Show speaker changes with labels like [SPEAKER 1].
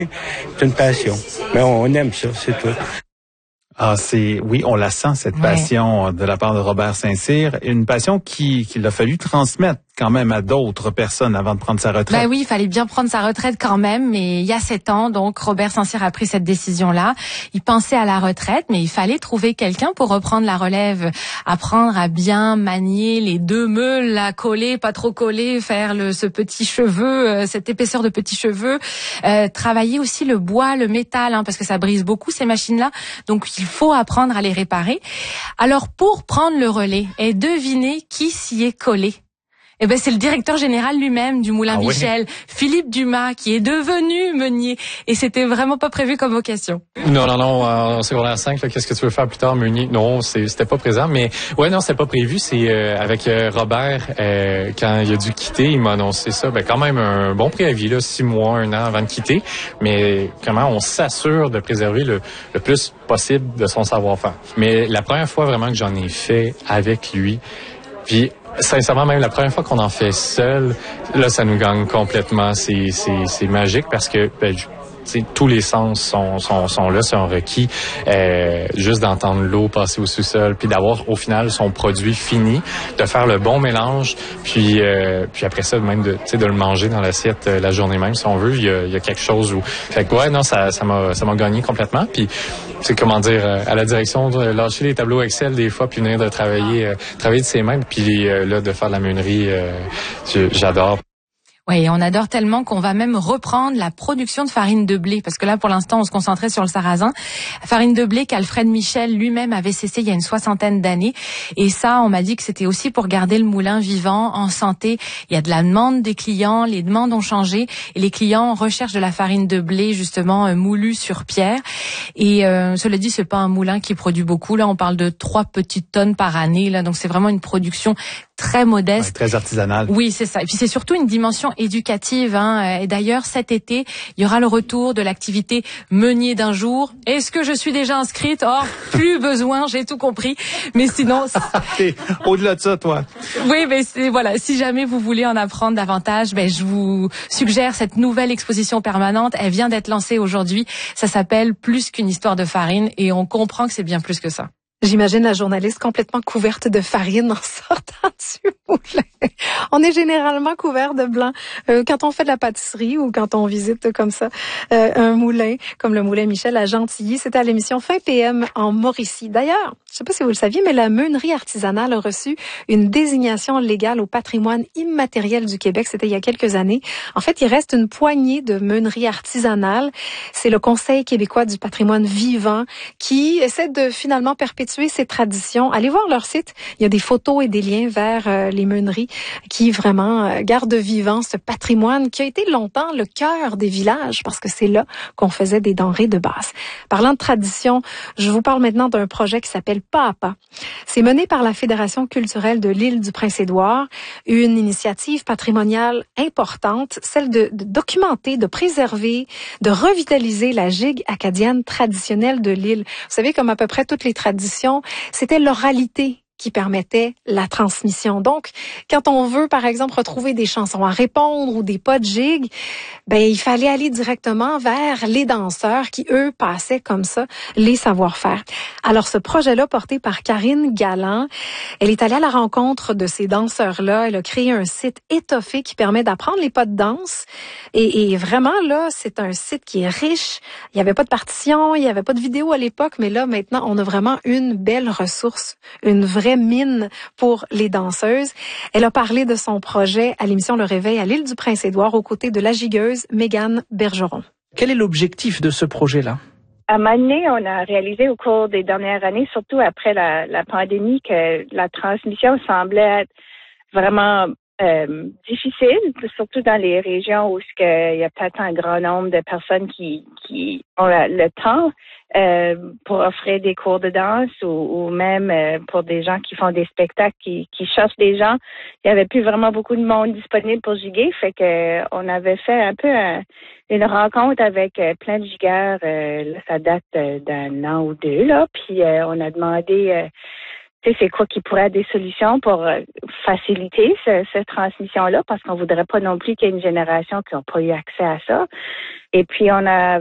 [SPEAKER 1] C'est une passion. Mais on aime ça, c'est tout.
[SPEAKER 2] Ah, oui, on la sent, cette passion de la part de Robert Saint-Cyr. Une passion qu'il a fallu transmettre quand même à d'autres personnes avant de prendre sa retraite.
[SPEAKER 3] Ben oui, il fallait bien prendre sa retraite quand même, mais il y a 7 ans, donc Robert Saint-Cyr a pris cette décision-là. Il pensait à la retraite, mais il fallait trouver quelqu'un pour reprendre la relève, apprendre à bien manier les deux meules, la coller, pas trop coller, faire ce petit cheveu, cette épaisseur de petits cheveux, travailler aussi le bois, le métal, parce que ça brise beaucoup ces machines-là, donc il faut apprendre à les réparer. Alors pour prendre le relais, et devinez qui s'y est collé? Eh ben, c'est le directeur général lui-même du Moulin Michel, Philippe Dumas, qui est devenu meunier. Et c'était vraiment pas prévu comme vocation.
[SPEAKER 4] Non, en secondaire 5, là, qu'est-ce que tu veux faire plus tard, meunier? Non, c'était pas présent, mais non, c'était pas prévu. C'est avec Robert, quand il a dû quitter, il m'a annoncé ça. Ben, quand même un bon préavis, là, 6 mois, 1 an avant de quitter. Mais comment on s'assure de préserver le plus possible de son savoir-faire. Mais la première fois vraiment que j'en ai fait avec lui, puis sincèrement, même la première fois qu'on en fait seul, là, ça nous gagne complètement. C'est magique parce que tous les sens sont là, sont requis. Juste d'entendre l'eau passer au sous-sol, puis d'avoir au final son produit fini, de faire le bon mélange, puis après ça, même de le manger dans l'assiette la journée même, si on veut, il y a quelque chose où... Fait que ça m'a gagné complètement. Puis c'est comment dire, à la direction, de lâcher les tableaux Excel des fois, puis venir de travailler de ses mains, puis là, de faire de la meunerie, j'adore.
[SPEAKER 3] Oui, on adore tellement qu'on va même reprendre la production de farine de blé, parce que là, pour l'instant, on se concentrait sur le sarrasin. Farine de blé qu'Alfred Michel lui-même avait cessé il y a une 60aine d'années. Et ça, on m'a dit que c'était aussi pour garder le moulin vivant, en santé. Il y a de la demande des clients, les demandes ont changé, et les clients recherchent de la farine de blé, justement, moulue sur pierre. Et cela dit, c'est pas un moulin qui produit beaucoup. Là, on parle de 3 petites tonnes par année. Là, donc c'est vraiment une production très modeste.
[SPEAKER 2] Ouais, très artisanale.
[SPEAKER 3] Oui, c'est ça. Et puis c'est surtout une dimension éducative. Et d'ailleurs, cet été, il y aura le retour de l'activité meunier d'un jour. Est-ce que je suis déjà inscrite? Oh, plus besoin, j'ai tout compris. Mais sinon...
[SPEAKER 2] Au-delà de ça, toi.
[SPEAKER 3] Oui, mais voilà. Si jamais vous voulez en apprendre davantage, je vous suggère cette nouvelle exposition permanente. Elle vient d'être lancée aujourd'hui. Ça s'appelle Plus qu'une histoire de farine et on comprend que c'est bien plus que ça.
[SPEAKER 5] J'imagine la journaliste complètement couverte de farine en sortant du moulin. On est généralement couvert de blanc quand on fait de la pâtisserie ou quand on visite comme ça un moulin, comme le Moulin Michel à Gentilly. C'était à l'émission Fin PM en Mauricie. D'ailleurs, je ne sais pas si vous le saviez, mais la meunerie artisanale a reçu une désignation légale au patrimoine immatériel du Québec. C'était il y a quelques années. En fait, il reste une poignée de meuneries artisanales. C'est le Conseil québécois du patrimoine vivant qui essaie de finalement perpétuer ces traditions. Allez voir leur site. Il y a des photos et des liens vers les meuneries qui vraiment gardent vivant ce patrimoine qui a été longtemps le cœur des villages parce que c'est là qu'on faisait des denrées de base. Parlant de tradition, je vous parle maintenant d'un projet qui s'appelle Pas à pas. C'est mené par la Fédération culturelle de l'île du Prince-Édouard, une initiative patrimoniale importante, celle de documenter, de préserver, de revitaliser la gigue acadienne traditionnelle de l'île. Vous savez, comme à peu près toutes les traditions, c'était l'oralité qui permettait la transmission. Donc, quand on veut, par exemple, retrouver des chansons à répondre ou des pas de gigue, il fallait aller directement vers les danseurs qui, eux, passaient comme ça les savoir-faire. Alors, ce projet-là, porté par Karine Galland, elle est allée à la rencontre de ces danseurs-là. Elle a créé un site étoffé qui permet d'apprendre les pas de danse. Et vraiment, là, c'est un site qui est riche. Il n'y avait pas de partition, il n'y avait pas de vidéo à l'époque, mais là, maintenant, on a vraiment une belle ressource, une vraie mine pour les danseuses. Elle a parlé de son projet à l'émission Le Réveil à l'île du Prince-Édouard aux côtés de la gigueuse Mégane Bergeron.
[SPEAKER 6] Quel est l'objectif de ce projet-là?
[SPEAKER 7] À un moment donné, on a réalisé au cours des dernières années, surtout après la pandémie, que la transmission semblait être vraiment difficile, surtout dans les régions où il y a peut-être un grand nombre de personnes qui ont le temps pour offrir des cours de danse ou même pour des gens qui font des spectacles qui cherchent des gens. Il n'y avait plus vraiment beaucoup de monde disponible pour giguer, fait que on avait fait un peu une rencontre avec plein de gigueurs. Là, ça date d'un an ou deux, là, puis on a demandé c'est quoi qui pourrait être des solutions pour faciliter cette transmission-là, parce qu'on voudrait pas non plus qu'il y ait une génération qui n'a pas eu accès à ça. Et puis, on a